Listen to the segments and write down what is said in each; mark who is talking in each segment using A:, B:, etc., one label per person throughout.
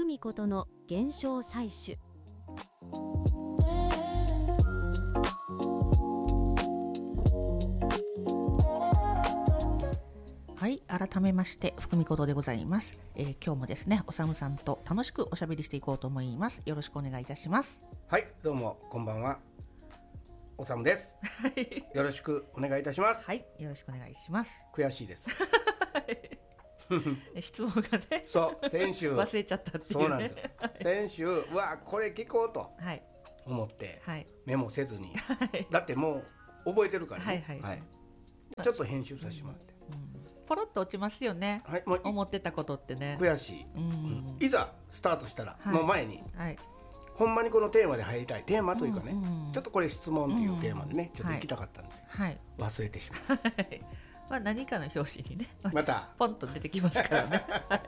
A: 福美ことの現象採取。
B: はい、改めまして福美ことでございます。今日もですね、おさむさんと楽しくおしゃべりしていこうと思います。よろしくお願いいたします。
C: はい、どうもこんばんは、おさむです。よろしくお願いいたします。
B: はい、よろしくお願いします。
C: 悔しいです。
B: 質問がね、
C: そう先週
B: 忘れちゃったっていうね。
C: そうなんですよ。先週わこれ聞こうと思って、
B: はい、
C: メモせずに、
B: はい、
C: だってもう覚えてるからね。
B: はいはいはい、
C: ちょっと編集させてもらって、
B: ポロッと落ちますよね、
C: はい、もう
B: 思ってたことってね。
C: 悔しい、いざスタートしたら、の前に、ほんまにこのテーマで入りたい、テーマというかね、ちょっとこれ質問っていうテーマでね、ちょっと行きたかったんですよ、忘れてしまう。
B: 何かの表紙にね、
C: また
B: ポンと出てきますからね。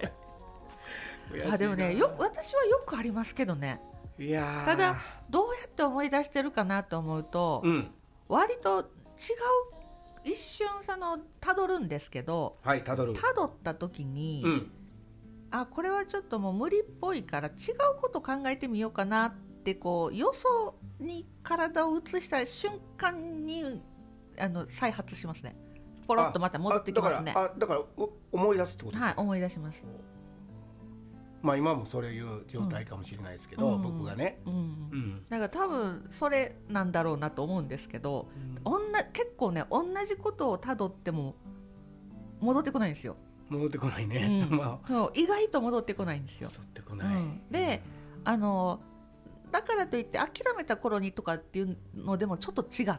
B: でもね、私はよくありますけどね。
C: いや
B: ただどうやって思い出してるかなと思うと、割と違う、一瞬辿るんですけど、辿った時に、これはちょっともう無理っぽいから違うこと考えてみようかなって、こうよそに体を移した瞬間に再発しますね。ポロッとまた戻ってきますね。
C: だから思い出すってことですね。
B: はい、思い出します。
C: まあ今もそういう状態かもしれないですけど、僕がね、
B: だから多分それなんだろうなと思うんですけど、結構ね、同じことをたどっても戻ってこないんですよ。
C: 戻ってこないね。
B: 意外と戻ってこないんですよ。
C: 戻ってこない、
B: でだからといって諦めた頃にとかっていうのでもちょっと違って、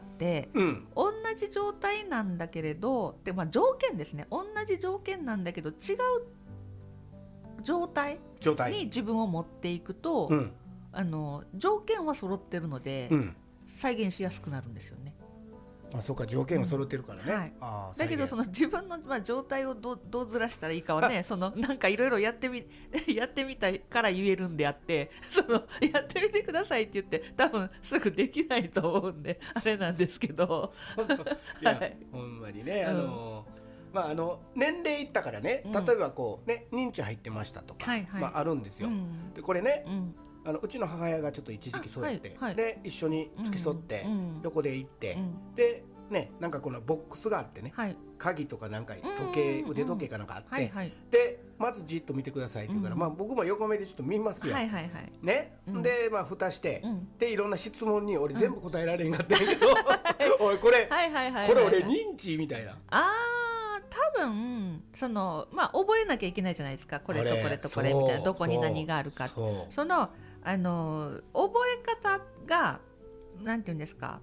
B: 同じ状態なんだけれど、で、条件ですね、同じ条件なんだけど違う状態に自分を持っていくと、条件は揃ってるので、再現しやすくなるんですよね。
C: そうか、条件が揃ってるからね。
B: だけど自分の、状態をどうずらしたらいいかはね、なんかいろいろやってみたいから言えるんであって、やってみてくださいって言って多分すぐできないと思うんであれなんですけど。
C: いや、ほんまにね、年齢いったからね、例えばこうね、認知入ってましたとか、あるんですよ。でこれね、うちの母親がちょっと一時期そうやって、で一緒に付き添って横で行って、でね、なんかこのボックスがあってね、鍵とかなんか腕時計かなんかあって、でまずじっと見てくださいって言うから、僕も横目でちょっと見ますよ、ね、で蓋して、でいろんな質問に俺全部答えられんかったんやけど、おいこれ俺認知みたいな。
B: 多分覚えなきゃいけないじゃないですか、これとこれとこれみたいな、どこに何があるか、覚え方がなんていうんですか、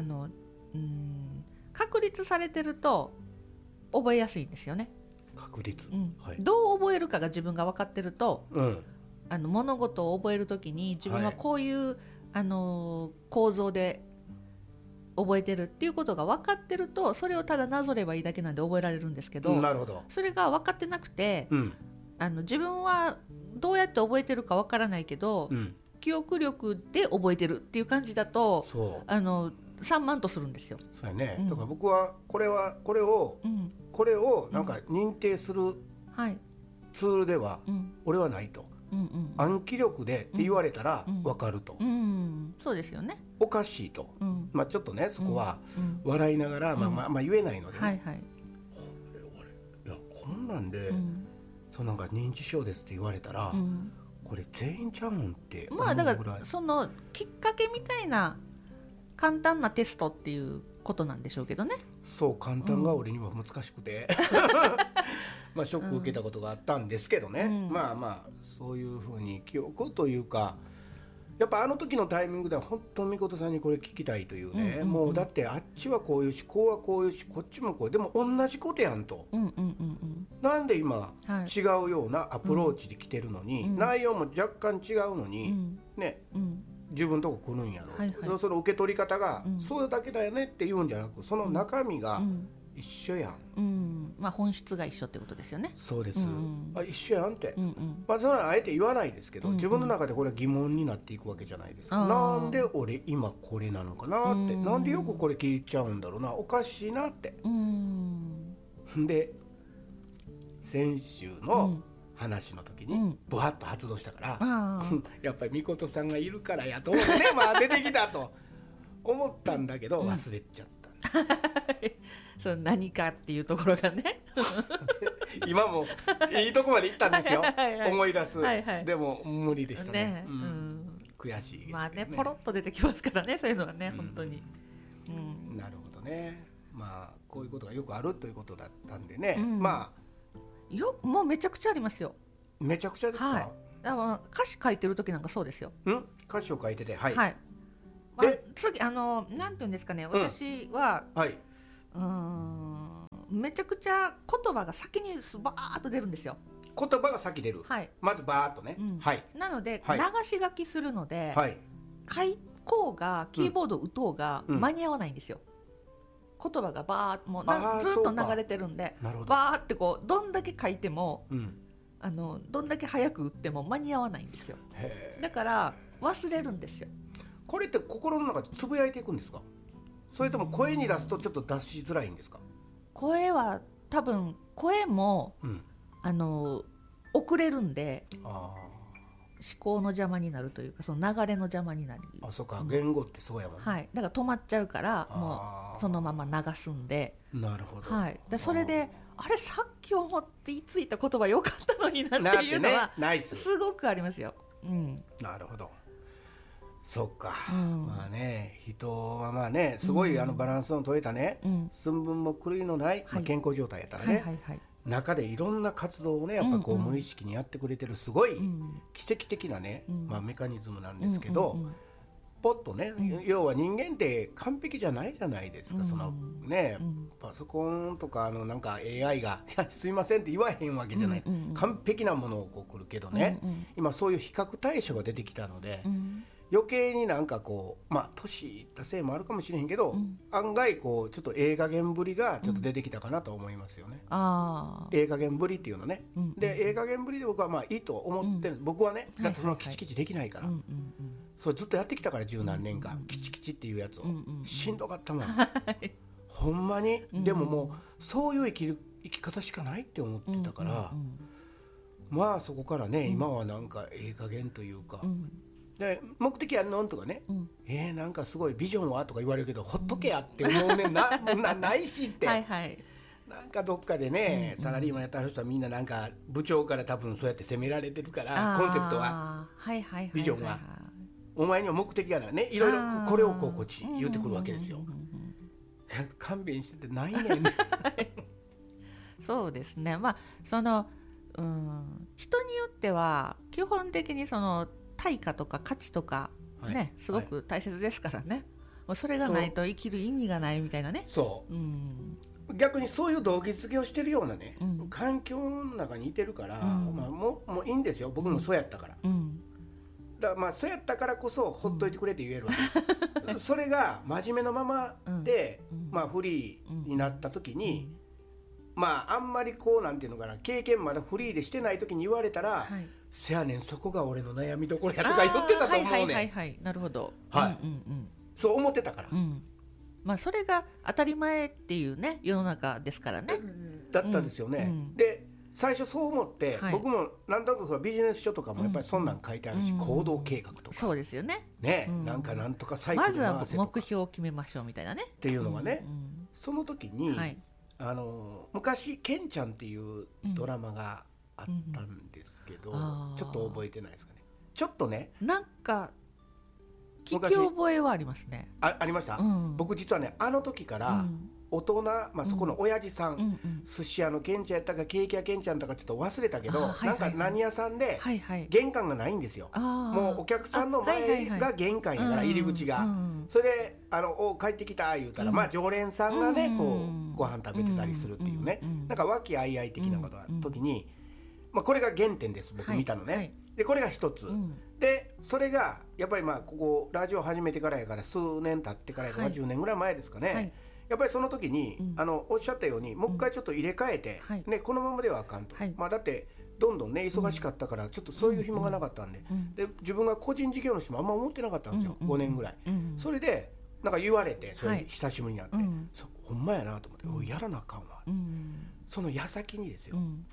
B: 確立されてると覚えやすいんですよね。
C: 確立、
B: どう覚えるかが自分が分かってると、物事を覚えるときに自分はこういう、構造で覚えてるっていうことが分かってると、それをただなぞればいいだけなんで覚えられるんですけど、それが分かってなくて、自分はどうやって覚えてるか分からないけど、記憶力で覚えてるっていう感じだと散漫とするんですよ。
C: そうやね、だから僕はこれをなんか認定するツールでは俺はないと、暗記力でって言われたら分かると、
B: そうですよね。
C: おかしいと、ちょっとねそこは笑いながら言えないので、いやこんなんで、なんか認知症ですって言われたら、これ全員ちゃうんって思うぐらい、
B: だからそのきっかけみたいな簡単なテストっていうことなんでしょうけどね。
C: そう簡単が俺には難しくて、ショック受けたことがあったんですけどね、そういうふうに記憶というか、やっぱあの時のタイミングでは本当にみことさんにこれ聞きたいというね、もうだってあっちはこういうし、こうはこういうし、こっちもこう、でも同じことやんと、なんで今違うようなアプローチで来てるのに、内容も若干違うのに、自分のとこ来るんやろ、その受け取り方がそうだけだよねって言うんじゃなく、その中身が一緒やん、
B: 本質が一緒ってことですよね。
C: そうです、一緒やんって、それはあえて言わないですけど、自分の中でこれは疑問になっていくわけじゃないですか。なんで俺今これなのかなって、なんでよくこれ聞いちゃうんだろうな、おかしいなって。で先週の話の時にブワッと発動したから、やっぱりみことさんがいるからやと思ってねまあ出てきたと思ったんだけど忘れちゃったんです、
B: その何かっていうところがね
C: 今もいいとこまで行ったんですよ思い出す、
B: はいはい、
C: でも無理でしたね、悔しいですけどね。
B: まあねポロッと出てきますからねそういうのはね、本当に、
C: なるほどね。まあこういうことがよくあるということだったんでね、まあ
B: もうめちゃくちゃありますよ。
C: めちゃくちゃですか、
B: 歌詞書いてる時なんかそうですよ。
C: 歌詞を書いてて、はい、
B: で次なんていうんですかね、私は、めちゃくちゃ言葉が先にバーッと出るんですよ。
C: 言葉が先出る、まずバーッとね、
B: なので、流し書きするので、書こうがキーボード打とうが間に合わないんですよ、言葉がバーッもうずっと流れてるんで、バーってこうどんだけ書いても、どんだけ早く打っても間に合わないんですよ。だから忘れるんですよ。
C: これって心の中でつぶやいていくんですか、それとも声に出すとちょっと出しづらいんですか。
B: 声は多分声も、遅れるんで思考の邪魔になるというか、その流れの邪魔になり、
C: そうか、言語ってそうやもんね、
B: だから止まっちゃうからもうそのまま流すんで。
C: なるほど、
B: でそれであれさっき思って言いついた言葉よかったのになっていうのはすごくありますよ。
C: なるほど、そっか、まあね、人はまあねすごいバランスの取れたね、寸分も狂いのない、健康状態やったらね、中でいろんな活動をねやっぱこう無意識にやってくれてるすごい奇跡的なね、メカニズムなんですけど、ポッとね、要は人間って完璧じゃないじゃないですか、そのね、パソコンとかなんか AI がすいませんって言わへんわけじゃない、完璧なものをこう来るけどね、今そういう比較対象が出てきたので、余計になんかこう年いったせいもあるかもしれへんけど、案外こうちょっと映画減ぶりがちょっと出てきたかなと思いますよね、映画減ぶりっていうのね、で映画減ぶりで僕はいいと思ってる、僕はね、だってそのキチキチできないから、それずっとやってきたから十何年間、キチキチっていうやつを、しんどかったもんほんまに、でももうそういう生き方しかないって思ってたから、まあそこからね、今はなんかええ加減というか、で目的やんのんとかね、なんかすごいビジョンはとか言われるけど、ほっとけやって思うねんないしってなんかどっかでね、サラリーマンやってはる人はみんななんか部長から多分そうやって責められてるから、コンセプトは、ビジョンはお前には目的がないね、いろいろこれをこっち言ってくるわけですよ。勘弁しててないねん
B: そうですね、まあその人によっては基本的にその対価とか価値とかね、すごく大切ですからね、もうそれがないと生きる意味がないみたいなね。逆にそういう動機づけをしてるようなね、環境の中にいてるから、もういいんですよ、僕もそうやったから、だからそうやったからこそほっといてくれって言えるわけです、それが真面目のままで、フリーになった時に、あんまりこうなんていうのかな、経験まだフリーでしてない時に言われたら、せやねんそこが俺の悩みどころやとか言ってたと思うねん。 なるほど、
C: そう思ってたから、
B: それが当たり前っていうね世の中ですからね、
C: だったんですよね、で最初そう思って、僕もなんとなくビジネス書とかもやっぱりそんなん書いてあるし、行動計画とか
B: そうですよね、
C: なんかなんとかサイクル回せとか、
B: まずは目標を決めましょうみたいなね
C: っていうのがね、その時に、昔ケンちゃんっていうドラマがあったんですけど、ちょっと覚えてないですかね。ちょっとね、
B: なんか聞き覚えはありますね。
C: ありました、僕実はねあの時から、大人、そこの親父さん、寿司屋のケンちゃんやったかケーキ屋ケンちゃんとかちょっと忘れたけど、なんか何屋さんで玄関がないんですよ、もうお客さんの前が玄関やから、入り口が、それで帰ってきた言うたら、常連さんがねこうご飯食べてたりするっていうね、なんか和気あいあい的なことが時に、これが原点です、僕見たのね、でこれが一つ、でそれがやっぱりここラジオ始めてからやから数年経ってからやから、10年ぐらい前ですかね、やっぱりその時に、おっしゃったようにもう一回ちょっと入れ替えて、このままではあかんと、だってどんどんね忙しかったからちょっとそういう暇がなかったんで、で自分が個人事業主もあんま思ってなかったんですよ、5年ぐらい、それでなんか言われて、それ久しぶりに会って、ほんまやなと思って、やらなあかんわ、その矢先にですよ、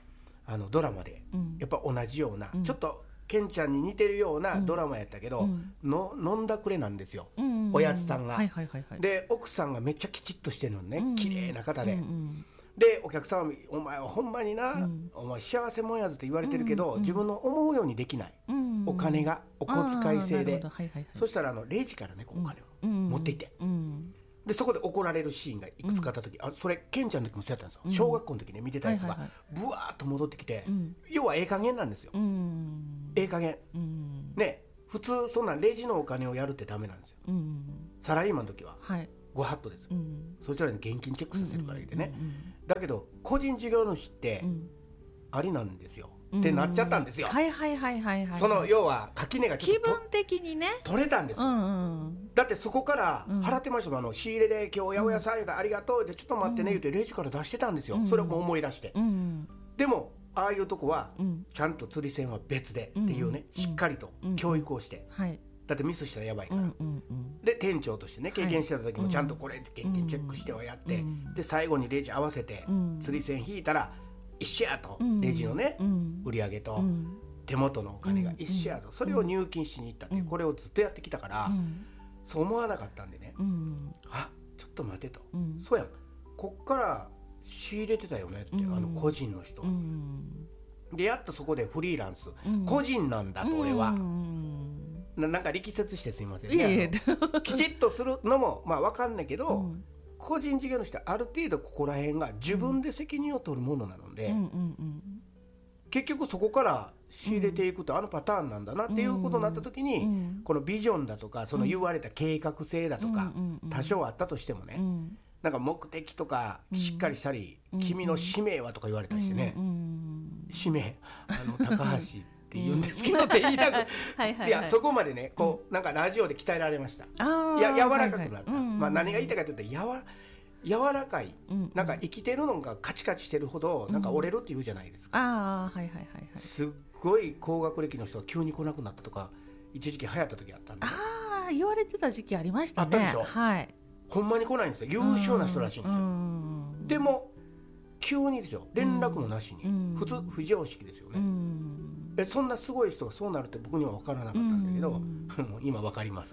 C: ドラマで、やっぱ同じような、ちょっとケンちゃんに似てるようなドラマやったけど、飲んだくれなんですよ、おやつさんが。で奥さんがめっちゃきちっとしてるのね、綺麗な方で、でお客さんはお前はほんまにな、お前幸せもんやぞって言われてるけど、自分の思うようにできない、お金がお小遣い制で、そしたらレジからねお金を持っていって、でそこで怒られるシーンがいくつかあった時、それケンちゃんの時もそうやったんですよ、小学校の時ね見てたやつがブワーッと戻ってきて、要はええ加減なんですよ、ええ加減、ね、普通そんなレジのお金をやるってダメなんですよ、サラリーマンの時は、ご法度です、そちらに現金チェックさせるから言ってね、だけど個人事業主ってありなんですよ、ってなっちゃったんですよ。その要は垣根がちょっと
B: 気分的にね
C: 取れたんですよ、だってそこから払ってましたもん、仕入れで今日八百屋さん言うからありがとうでちょっと待ってね言うてレジから出してたんですよ、それを思い出して、でもああいうとこはちゃんと釣り銭は別でっていうね、しっかりと教育をして、だってミスしたらやばいから、で店長としてね経験してた時もちゃんとこれ現金チェックしてはやって、で最後にレジ合わせて釣り銭引いたら一緒やと、レジのね売り上げと手元のお金が一緒やと、それを入金しに行ったっていう、これをずっとやってきたから、そう思わなかったんでね、あちょっと待てと、そうやんこっから仕入れてたよねって、個人の人は、でやっとそこでフリーランス、個人なんだと俺は、なんか力説してすみませんね、きちっとするのもまあ分かんないけど、個人事業主ってある程度ここら辺が自分で責任を取るものなので、結局そこから仕入れていくとあのパターンなんだなっていうことになった時に、このビジョンだとかその言われた計画性だとか多少あったとしてもね、なんか目的とかしっかりしたり、君の使命はとか言われたりしてね、使命高橋って言うんですけどって言いたくいやそこまでねこうなんかラジオで鍛えられました。いや柔らかくなった、まあ何が言いたいかというと柔らかい、なんか生きてるのがカチカチしてるほどなんか折れるって言うじゃないですか、すっごい高学歴の人が急に来なくなったとか一時期流行った時あったんで、
B: 言われてた時期ありましたね。
C: あったでしょ、ほんまに来ないんですよ、優秀な人らしいんですよ、でも急にですよ連絡もなしに、普通不常識ですよね、そんなすごい人がそうなるって僕には分からなかったんだけど、もう今分かります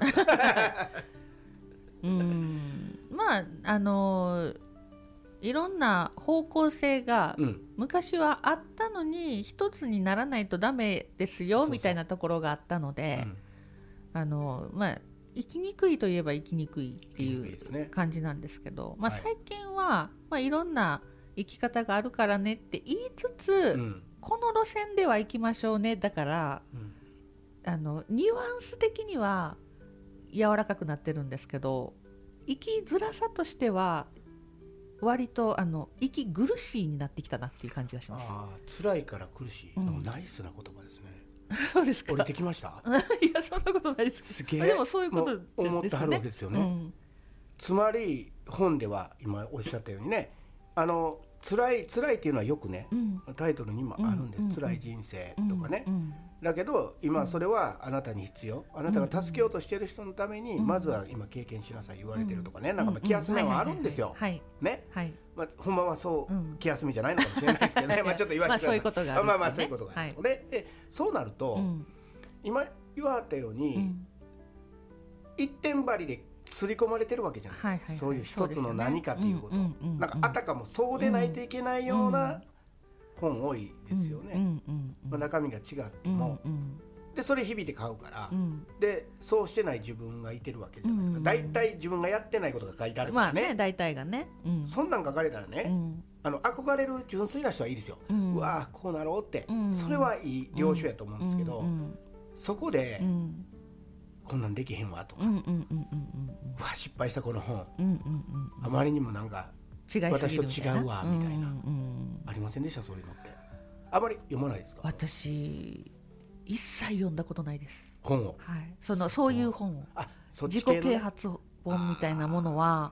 B: まあいろんな方向性が昔はあったのに一つにならないとダメですよみたいなところがあったので、まあ生きにくいといえば生きにくいっていう感じなんですけど、まあ、最近は、いろんな生き方があるからねって言いつつ、この路線では行きましょうね、だから、ニュアンス的には柔らかくなってるんですけど、生きづらさとしては割と生き苦しいになってきたなっていう感じがします。
C: 辛いから苦しい、ナイスな言葉ですね。
B: そうですか。
C: 降りてきました
B: いやそんなことないです。
C: すげえ。
B: でもそういうことですね。
C: 思ってはるわけですよね、つまり本では今おっしゃったようにね、辛いっていうのはよくね、タイトルにもあるんです、辛い人生とかね、だけど今それはあなたに必要、あなたが助けようとしている人のためにまずは今経験しなさい言われてるとかね、なんか気休めはあるんですよね、ほんまはそう気休めじゃないのかもしれないですけどねちょっと言わせてください。
B: そういうことがある、
C: そういうことがある、でそうなると、今言われたように、一点張りで刷り込まれてるわけじゃないですか、そういう一つの何かということ、なんかあたかもそうでないといけないような本多いですよね、中身が違っても、でそれ日々で買うから、でそうしてない自分がいてるわけじゃないですか、だいたい自分がやってないことが書いてあるからね、
B: 大体がね、
C: そんなん書かれたらね、憧れる純粋な人はいいですよ、うわこうなろうって、それはいい領収やと思うんですけど、そこで、こんなんできへんわとか、うわ失敗したこの本、あまりにもなんか私と違うわみたいな、ありませんでした？そういうのってあまり読まないですか？
B: 私一切読んだことないです。
C: 本を、
B: そういう本を、自己啓発本みたいなものは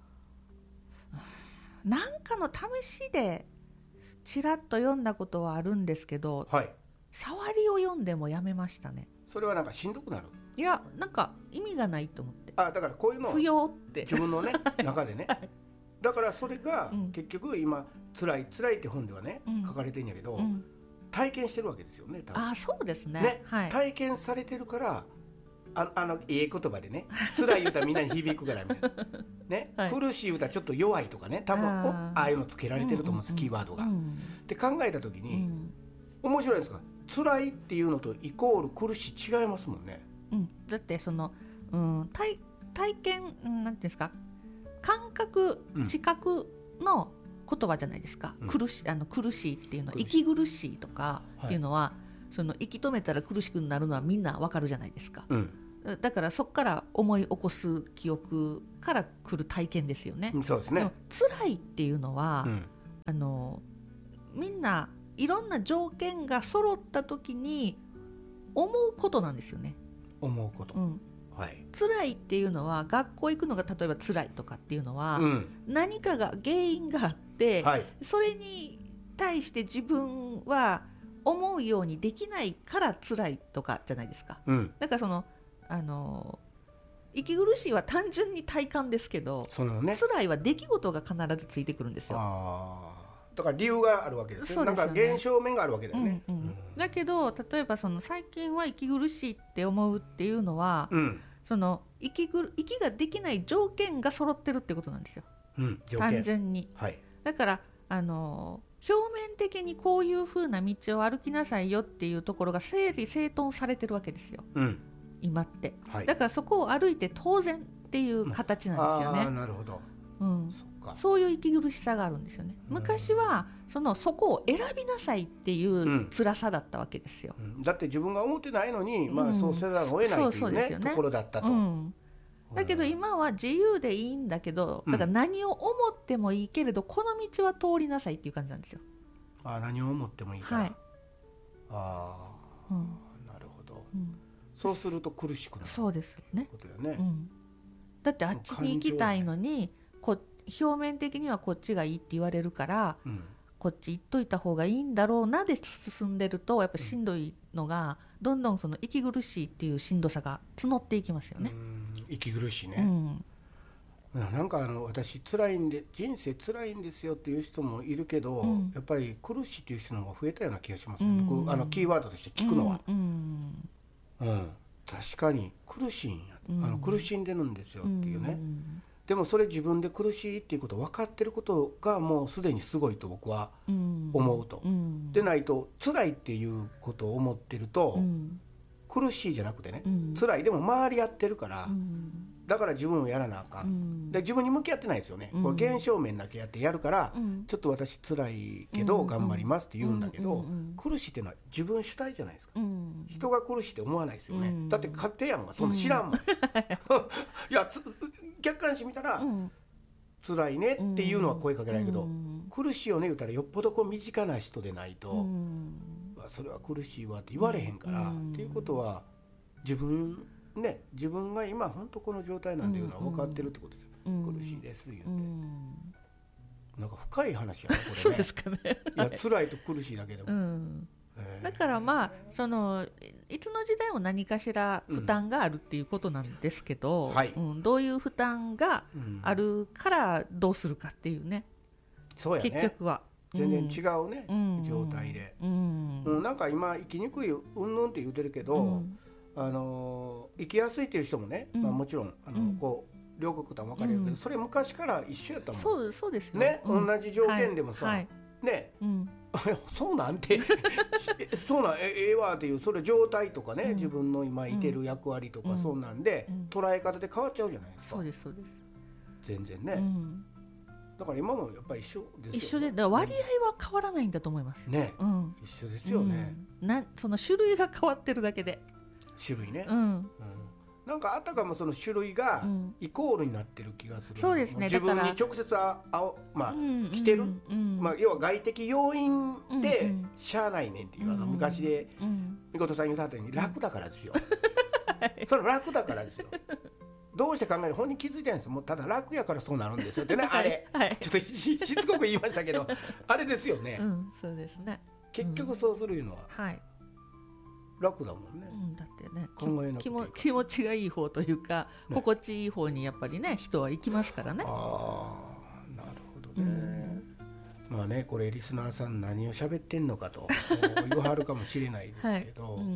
B: なんかの試しでちらっと読んだことはあるんですけど、触りを読んでもやめましたね。
C: それはなんかしんどくなる？
B: いやなんか意味がないと思って、
C: だからこういうの
B: 不要って
C: 自分のね中でねだからそれが結局今辛い辛いって本ではね、書かれてるんやけど、体験してるわけですよね。多分
B: そうですね。はい、
C: 体験されてるからいい言葉でね、辛い歌みんなに響くからみたいなね、はい、苦しい歌ちょっと弱いとかね、多分ああいうのつけられてると思うんです、キーワードが。で考えた時に、面白いですか、辛いっていうのとイコール苦しい違いますもんね。
B: だってその、体験なんていうんですか、感覚知覚の言葉じゃないですか。苦しいっていうのは息苦しいとかっていうのは、その息止めたら苦しくなるのはみんなわかるじゃないですか。だからそこから思い起こす記憶から来る体験ですよね。
C: そうですね。
B: 辛いっていうのは、みんないろんな条件が揃った時に思うことなんですよね。
C: 思うこと、はい、
B: 辛いっていうのは、学校行くのが例えば辛いとかっていうのは、何かが原因があって、それに対して自分は思うようにできないから辛いとかじゃないですか。だからその息苦しいは単純に体感ですけど、辛いは出来事が必ずついてくるんですよ。
C: だから理由があるわけですよ。なんか現象面があるわけだよね。
B: だけど例えばその最近は息苦しいって思うっていうのは、その息ができない条件が揃ってるってことなんですよ、単純に。だから表面的にこういう風な道を歩きなさいよっていうところが整理整頓されてるわけですよ、今って、だからそこを歩いて当然っていう形なんですよね。
C: なるほど、
B: そういう息苦しさがあるんですよね。昔はそこを選びなさいっていう辛さだったわけですよ、
C: だって自分が思ってないのに、そうせざるを得ないというね、ところだったと、
B: だけど今は自由でいいんだけど、だから何を思ってもいいけれど、この道は通りなさいっていう感じなんですよ。
C: 何を思ってもいいから、なるほど、そうすると苦しくなる。
B: そうですね、
C: ことよね、
B: だってあっちに行きたいのに、表面的にはこっちがいいって言われるから、こっち行っといた方がいいんだろうなで進んでると、やっぱしんどいのが、どんどんその息苦しいっていうしんどさが募っていきますよね。
C: 息苦しいね、なんか私辛いんで、人生辛いんですよっていう人もいるけど、やっぱり苦しいっていう人の方が増えたような気がしますね、僕キーワードとして聞くのは、確かに苦しいんや、苦しんでるんですよっていうね、でもそれ自分で苦しいっていうことを分かってることがもうすでにすごいと僕は思うと、でないと辛いっていうことを思ってると、苦しいじゃなくてね、辛いでも周りやってるから、だから自分をやらなあかん、で自分に向き合ってないですよね、これ現象面だけやってやるから、ちょっと私辛いけど頑張りますって言うんだけど、苦しいっていうのは自分主体じゃないですか、人が苦しいって思わないですよね、だって勝手やんが、そんな知らんもん、いや客観視見たら、辛いねっていうのは声かけないけど、苦しいよね言うたらよっぽど身近な人でないと、それは苦しいわって言われへんから、っていうことは自分が今本当この状態なんていうのは分かってるってことですよ、苦しいです言って、なんか深い話やねこれね。
B: そうですかね。
C: いや辛いと苦しいだけでも、
B: だからいつの時代も何かしら負担があるっていうことなんですけど、どういう負担があるからどうするかっていうね、
C: そうやね、
B: 結局は
C: 全然違うね、状態で、なんか今生きにくいうんぬんって言うてるけど、生きやすいっていう人もね、もちろん両国とは分かれるけど、それ昔から一緒やったもん。
B: そうですよ
C: ね、同じ条件でもさ、ね、そうなんてそうなんええわっていう、それ状態とかね、自分の今いてる役割とか、そんなんで捉え方で変わっちゃうじゃないですか。
B: そうです
C: 全然ね、だから今もやっぱり一緒ですよね。
B: 一緒で、だから割合は変わらないんだと思います
C: ね、一緒ですよね、
B: その種類が変わってるだけで、
C: 種類ね、なんかあたかもその種類がイコールになってる気がする、
B: そうですね、
C: 自分に直接来てる、要は外的要因でしゃあないねんっていう、昔でみことさん言うたように楽だからですよそれ楽だからですよどうして考える本人気づいてないんですよ。もうただ楽やからそうなるんですよってね、あれ、ちょっとしつこく言いましたけどあれですよね、
B: そうですね、
C: 結局そうするいうのは、楽だもんね、
B: だってね、
C: 考えなくていいから
B: 気持ちがいい方というか、心地いい方にやっぱりね、人は行きますからね。
C: なるどね、まあね、これリスナーさん何を喋ってんのかと言わはるかもしれないですけど、はい、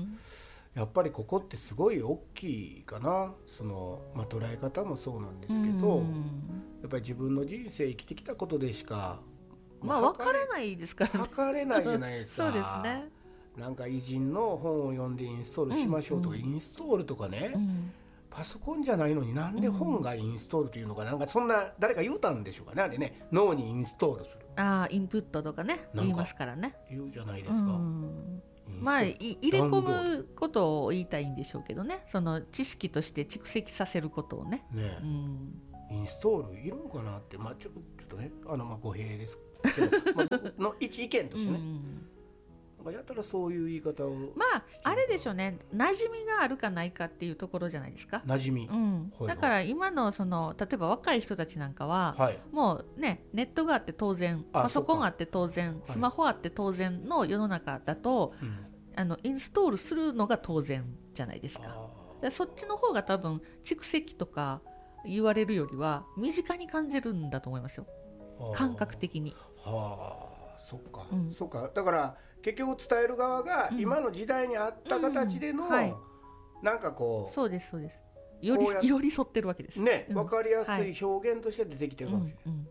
C: やっぱりここってすごい大きいかな、その、捉え方もそうなんですけど、やっぱり自分の人生生きてきたことでしか、
B: 分からないですからね。
C: 測れないじゃないですか。
B: そうですね。
C: なんか偉人の本を読んでインストールしましょうとか、インストールとかね、パソコンじゃないのになんで本がインストールというのか、なんかそんな誰か言うたんでしょうかね、あれね、脳にインストールする、
B: インプットとかね、言いますからね、
C: 言うじゃないですか。
B: 入れ込むことを言いたいんでしょうけどね、その知識として蓄積させることをね。
C: インストールいるんかなって、ちょっとね、語弊ですけど、僕の一意見としてね、やったらそういう言い方を、
B: あれでしょうね、馴染みがあるかないかっていうところじゃないですか。
C: 馴染み、
B: だから今の例えば若い人たちなんかは、もうね、ネットがあって当然、パソコンがあって当然、スマホあって当然の世の中だと、インストールするのが当然じゃないですか。そっちの方が多分蓄積とか言われるよりは身近に感じるんだと思いますよ、感覚的に。
C: そっか、だから結局伝える側が今の時代に合った形での、なんかこう、
B: そうですそうです、寄り添ってるわけです
C: ね、分かりやすい表現として出てきてるかもしれない。なる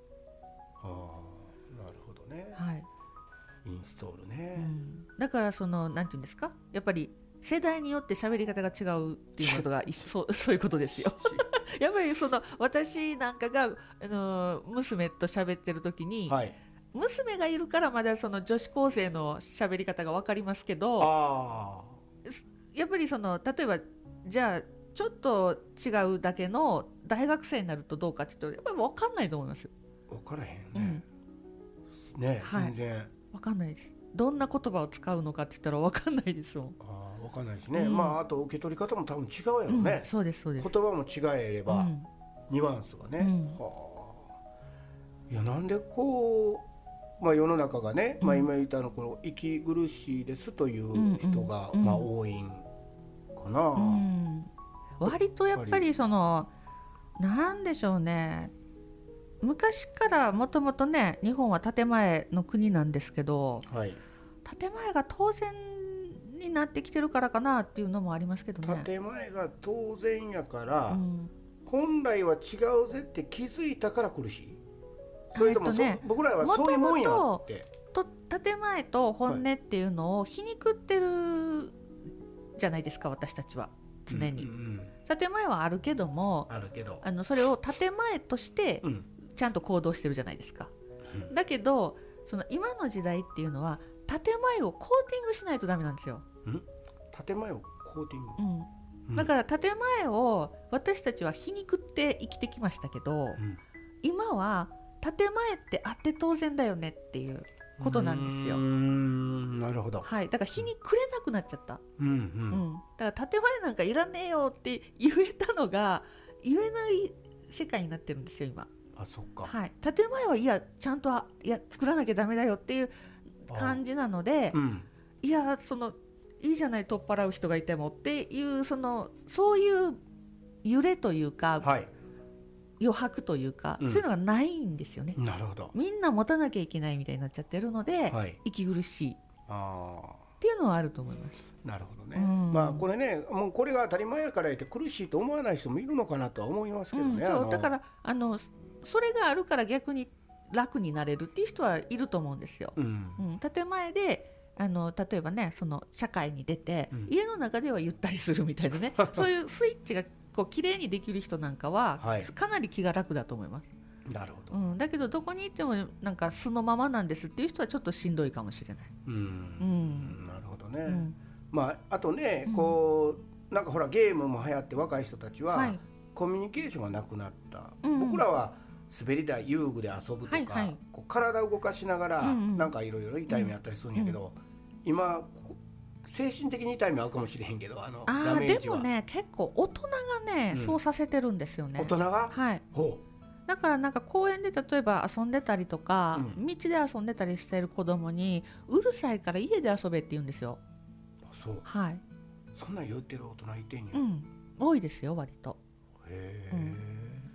C: ほどね、インストールね、
B: だからなんていうんですか、やっぱり世代によって喋り方が違うっていうことがそういうことですよやっぱり私なんかが娘と喋ってる時に、娘がいるからまだ女子高生の喋り方が分かりますけど、やっぱり例えばじゃあちょっと違うだけの大学生になるとどうかって言うと、やっぱり分かんないと思いますよ。
C: 分からへんね、全然
B: 分かんないです。どんな言葉を使うのかって言ったら分かんないですもん。
C: 分かんないですね、あと受け取り方も多分違うやろね、
B: そうですそうです。
C: 言葉も違えれば、ニュアンスがね、いや、なんでこう世の中がね、今言ったこの息苦しいですという人が、多いんかな、
B: 割とやっぱりなんでしょうね、昔からもともとね、日本は建前の国なんですけど、建前が当然になってきてるからかなっていうのもありますけどね。
C: 建前が当然やから、本来は違うぜって気づいたから苦しい、それとも、僕らはそういうもんやって、
B: 建前と本音っていうのを皮肉ってるじゃないですか、私たちは常に、建前はあるけども、それを建前としてちゃんと行動してるじゃないですか、だけど今の時代っていうのは建前をコーティングしないとダメなんですよ。
C: 建前をコーティング、
B: だから建前を私たちは皮肉って生きてきましたけど、今は建前ってあって当然だよねっていうことなんですよ。
C: なるほど、
B: だから皮肉くれなくなっちゃった、だから建前なんかいらねえよって言えたのが言えない世界になってるんですよ今。
C: そっか、
B: 建前はちゃんと作らなきゃダメだよっていう感じなので、いやいいじゃない、取っ払う人がいてもっていうそういう揺れというか、余白というか、そういうのがないんですよね。
C: なるほど。
B: みんな持たなきゃいけないみたいになっちゃってるので、息苦しいっていうのはあると思います。
C: なるほどね、これね、もうこれが当たり前やから言って苦しいと思わない人もいるのかなとは思いますけどね、
B: だからそれがあるから逆に楽になれるっていう人はいると思うんですよ。建前で例えばね、社会に出て、家の中ではゆったりするみたいなねそういうスイッチが綺麗にできる人なんかは、かなり気が楽だと思います。
C: なるほど、
B: だけどどこに行ってもなんか素のままなんですっていう人はちょっとしんどいかもしれない。
C: なるほどね、あとね、なんかほらゲームも流行って若い人たちは、コミュニケーションがなくなった、僕らは滑り台遊具で遊ぶとか、体を動かしながら、なんかいろいろ痛い目やったりするんやけど、今精神的に痛い目合うかもしれへんけど、ダメージは。
B: でもね、結構大人がね、そうさせてるんですよね。
C: 大人が、
B: だからなんか公園で例えば遊んでたりとか、道で遊んでたりしてる子供にうるさいから家で遊べって言うんですよ。
C: そう、そんなん言ってる大人いてんや。
B: 多いですよ割と。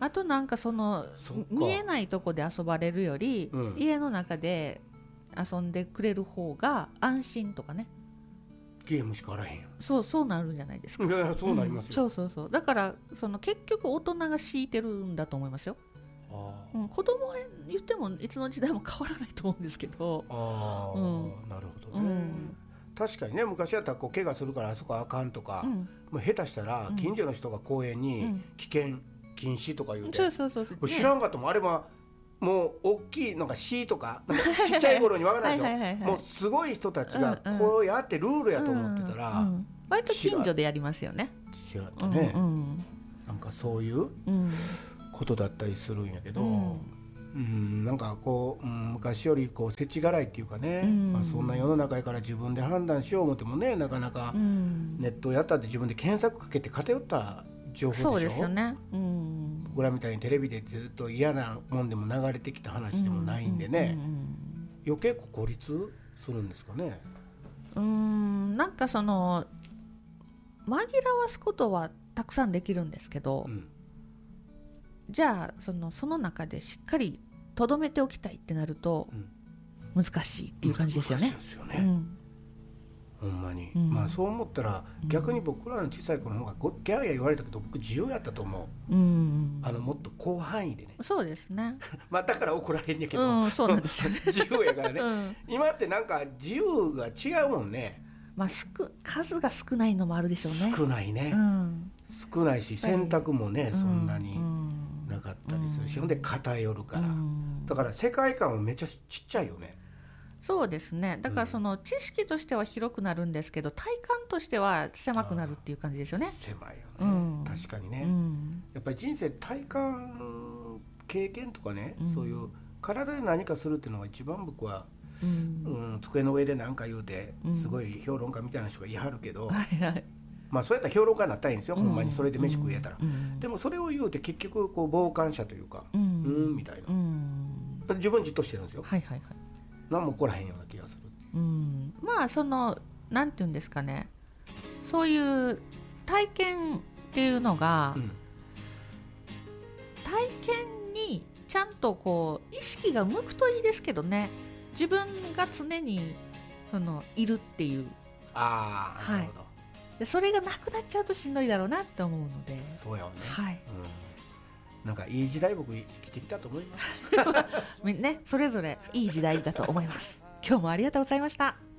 B: あとなんか見えないとこで遊ばれるより、家の中で遊んでくれる方が安心とかね。
C: ゲームしかあらへんやん。
B: そうなるじゃないですか。
C: いやそうなりますよ、
B: そうだから結局大人が敷いてるんだと思いますよ。子供は言ってもいつの時代も変わらないと思うんですけど。
C: なるほどね、確かにね、昔やったら怪我するからあそこあかんとか、もう下手したら近所の人が公園に危険禁止とか言うて、知らんかったもん、あれはもう大きいのが C とかちっちゃい頃に分からないですよ。もうすごい人たちがこうやってルールやと思ってたら、
B: 割と近所でやりますよね。
C: 違ったね、なんかそういうことだったりするんやけど、なんかこう、昔よりこう世知辛いっていうかね、そんな世の中やから自分で判断しよう思ってもね、なかなかネットやったって自分で検索かけて偏った情報でしょ。
B: そうですよね、
C: 僕らみたいにテレビでずっと嫌なもんでも流れてきた話でもないんでね、余計孤立するんですかね。
B: なんか紛らわすことはたくさんできるんですけど、じゃあその中でしっかりとどめておきたいってなると難しいっていう感じですよね。
C: 難しいですよね、ほんまに、まあそう思ったら逆に僕らの小さい頃の方がギャーギャー言われたけど僕自由やったと思う、もっと広範囲でね。
B: そうですね
C: まあだから怒られんねんけど、
B: そうなんですよね
C: 自由やからね、今ってなんか自由が違うもんね。
B: まあ数が少ないのもあるでしょうね。
C: 少ないね、少ないし選択もね、そんなになかったりするし、ほんで偏るから、だから世界観はめっちゃちっちゃいよね。
B: そうですね。だから知識としては広くなるんですけど、体感としては狭くなるっていう感じですよね。
C: 狭いよね、確かにね、やっぱり人生体感経験とかね、そういう体で何かするっていうのが一番僕は、机の上で何か言うてすごい評論家みたいな人が言いはるけど、まあそうやったら評論家になったらいいんですよ、ほんまにそれで飯食えたら、でもそれを言うて結局こう傍観者というか、みたいな、自分じっとしてるんですよ、何も起こらへんような気がする。
B: まあなんていうんですかね、そういう体験っていうのが、体験にちゃんとこう意識が向くといいですけどね。自分が常にいるっていう、
C: なるほど。
B: でそれがなくなっちゃうとしんどいだろうなって思うので。
C: そうやね、なんかいい時代僕生きてきたと思います
B: ね、それぞれいい時代だと思います今日もありがとうございました。